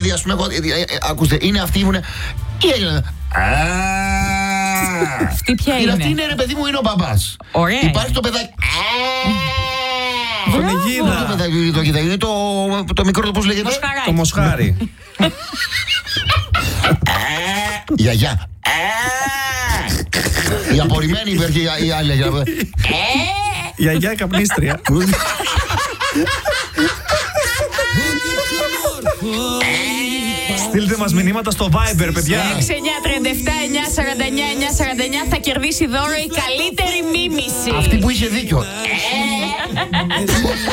Δηλαδή, ας πούμε, ακούστε, είναι αυτή που είναι. Η Έλληνα. Αυτή ποια είναι? Αυτή είναι, ρε παιδί μου, είναι ο μπαμπάς. Ωραία. Υπάρχει το παιδάκι. Φωνηγίδα. Είναι το μικρό, το πώς λέγεται? Το μοσχάρι. Γιαγιά. Η απορριμμένη υπέρχει η άλλη. Γιαγιά καπνίστρια. Στείλτε μας μηνύματα στο Viber, παιδιά. 6, 9, 37, 9, 49, 9, 49 θα κερδίσει δώρο η καλύτερη μίμηση. Αυτή που είχε δίκιο.